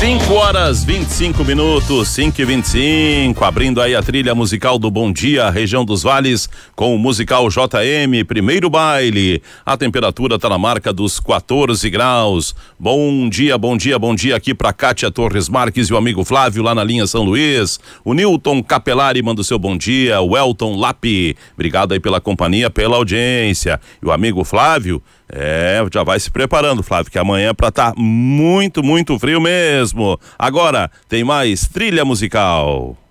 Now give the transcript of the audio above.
5h25, 5h25, abrindo aí a trilha musical do Bom Dia, região dos Vales, com o musical JM, primeiro baile. A temperatura tá na marca dos 14 graus. Bom dia, bom dia, bom dia aqui pra Kátia Torres Marques e o amigo Flávio lá na linha São Luís. O Newton Capelari manda o seu bom dia, o Elton Lapi, obrigado aí pela companhia, pela audiência. E o amigo Flávio, já vai se preparando, Flávio, que amanhã é pra tá muito, muito frio mesmo. Agora tem mais trilha musical.